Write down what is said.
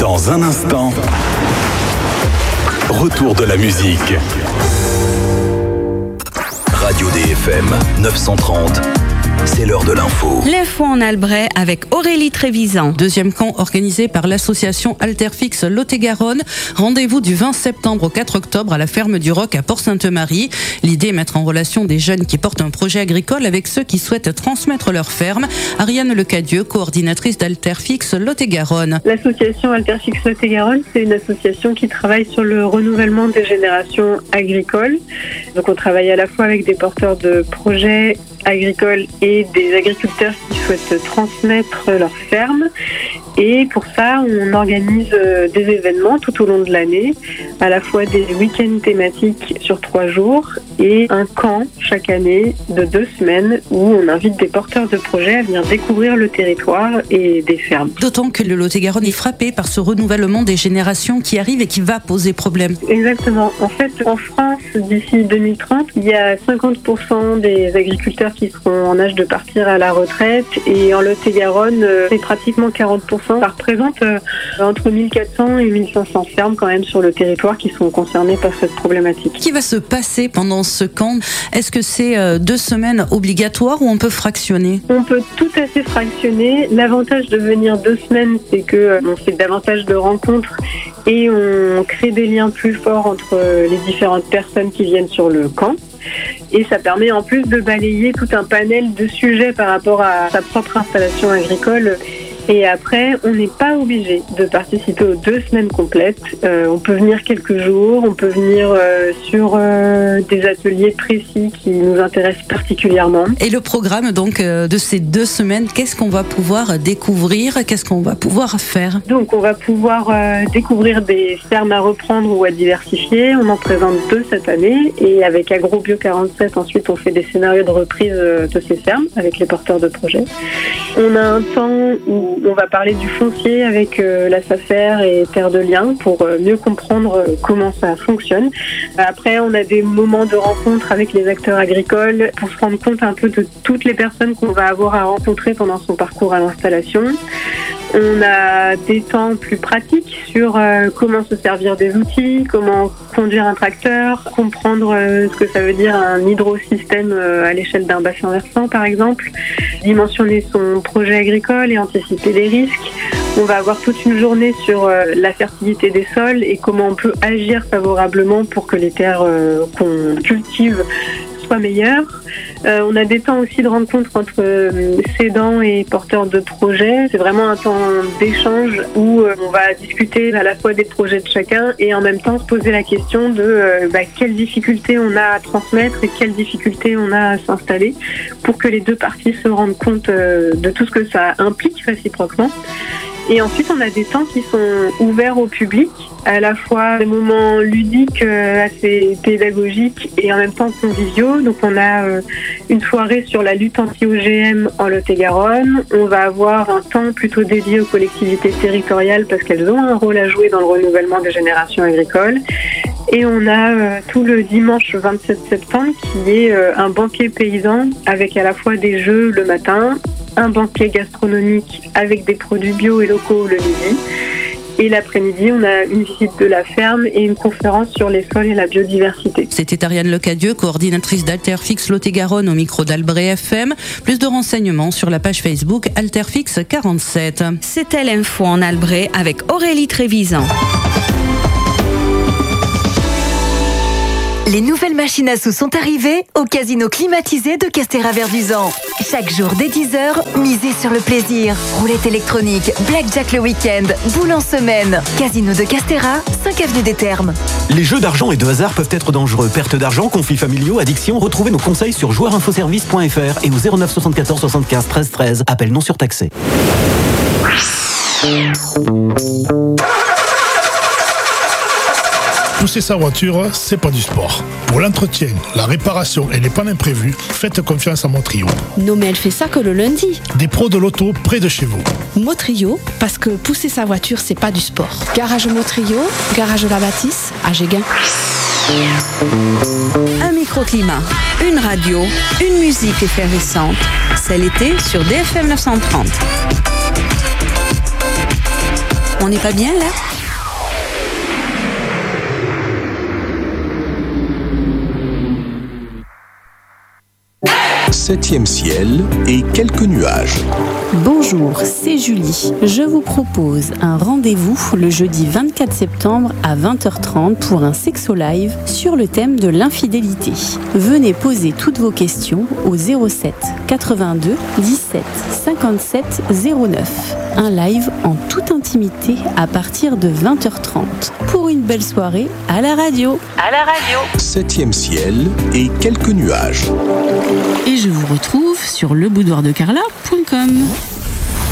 Dans un instant, retour de la musique. Radio DFM 930. C'est l'heure de l'info. L'info en Albret avec Aurélie Trévisan. Deuxième camp organisé par l'association Alterfix Lot-et-Garonne. Rendez-vous du 20 septembre au 4 octobre à la ferme du Roc à Port-Sainte-Marie. L'idée est de mettre en relation des jeunes qui portent un projet agricole avec ceux qui souhaitent transmettre leur ferme. Ariane Lecadieux, coordinatrice d'Alterfix Lot-et-Garonne. L'association Alterfix Lot-et-Garonne, c'est une association qui travaille sur le renouvellement des générations agricoles. Donc on travaille à la fois avec des porteurs de projets agricoles et des agriculteurs qui souhaitent transmettre leur ferme. Et pour ça, on organise des événements tout au long de l'année, à la fois des week-ends thématiques sur 3 jours et un camp chaque année de 2 semaines où on invite des porteurs de projets à venir découvrir le territoire et des fermes. D'autant que le Lot-et-Garonne est frappé par ce renouvellement des générations qui arrive et qui va poser problème. Exactement. En fait, en France, d'ici 2030, il y a 50% des agriculteurs qui seront en âge de partir à la retraite et en Lot-et-Garonne, c'est pratiquement 40%. Ça représente entre 1400 et 1500 fermes quand même sur le territoire qui sont concernées par cette problématique. Qui va se passer pendant ce camp ? Est-ce que c'est 2 semaines obligatoires ou on peut fractionner ? On peut tout à fait fractionner. L'avantage de venir 2 semaines, c'est qu'on fait davantage de rencontres et on crée des liens plus forts entre les différentes personnes qui viennent sur le camp. Et ça permet en plus de balayer tout un panel de sujets par rapport à sa propre installation agricole. Et après, on n'est pas obligé de participer aux 2 semaines complètes. On peut venir quelques jours, on peut venir sur des ateliers précis qui nous intéressent particulièrement. Et le programme donc de ces 2 semaines, qu'est-ce qu'on va pouvoir découvrir ? Qu'est-ce qu'on va pouvoir faire ? Donc on va pouvoir découvrir des fermes à reprendre ou à diversifier. On en présente 2 cette année. Et avec AgroBio 47, ensuite on fait des scénarios de reprise de ces fermes avec les porteurs de projets. On a un temps où on va parler du foncier avec la SAFER et Terre de Liens pour mieux comprendre comment ça fonctionne. Après, on a des moments de rencontre avec les acteurs agricoles pour se rendre compte un peu de toutes les personnes qu'on va avoir à rencontrer pendant son parcours à l'installation. On a des temps plus pratiques sur comment se servir des outils, comment conduire un tracteur, comprendre ce que ça veut dire un hydrosystème à l'échelle d'un bassin versant par exemple, dimensionner son projet agricole et anticiper les risques. On va avoir toute une journée sur la fertilité des sols et comment on peut agir favorablement pour que les terres qu'on cultive soient meilleures. On a des temps aussi de rencontre entre cédants et porteurs de projets. C'est vraiment un temps d'échange où on va discuter à la fois des projets de chacun et en même temps se poser la question de quelles difficultés on a à transmettre et quelles difficultés on a à s'installer pour que les 2 parties se rendent compte de tout ce que ça implique réciproquement. Et ensuite, on a des temps qui sont ouverts au public, à la fois des moments ludiques assez pédagogiques et en même temps conviviaux. Donc on a une soirée sur la lutte anti-OGM en Lot-et-Garonne. On va avoir un temps plutôt dédié aux collectivités territoriales parce qu'elles ont un rôle à jouer dans le renouvellement des générations agricoles. Et on a tout le dimanche 27 septembre qui est un banquet paysan avec à la fois des jeux le matin, un banquet gastronomique avec des produits bio et locaux le midi. Et l'après-midi, on a une visite de la ferme et une conférence sur les sols et la biodiversité. C'était Ariane Lecadieux, coordinatrice d'Alterfix Lot-et-Garonne au micro d'Albret FM. Plus de renseignements sur la page Facebook Alterfix 47. C'était l'info en Albret avec Aurélie Trévisan. Les nouvelles machines à sous sont arrivées au casino climatisé de Castéra-Verduzan. Chaque jour dès 10h, misez sur le plaisir. Roulette électronique, blackjack le week-end, boule en semaine. Casino de Castéra, 5 avenue des Thermes. Les jeux d'argent et de hasard peuvent être dangereux. Perte d'argent, conflits familiaux, addiction. Retrouvez nos conseils sur joueurinfoservice.fr et au 09 74 75 13 13. Appel non surtaxé. Pousser sa voiture, c'est pas du sport. Pour l'entretien, la réparation et les pannes imprévues, faites confiance à Motrio. Non mais elle fait ça que le lundi. Des pros de l'auto près de chez vous. Motrio, parce que pousser sa voiture, c'est pas du sport. Garage Motrio, garage de la Bâtisse, à Géguin. Un microclimat, une radio, une musique effervescente. C'est l'été sur DFM 930. On n'est pas bien là ? Septième ciel et quelques nuages. Bonjour, c'est Julie. Je vous propose un rendez-vous le jeudi 24 septembre à 20h30 pour un sexo live sur le thème de l'infidélité. Venez poser toutes vos questions au 07 82 17 57 09. Un live en toute intimité à partir de 20h30 pour une belle soirée à la radio. Septième ciel et quelques nuages. Et je vous retrouve sur leboudoirdecarla.com.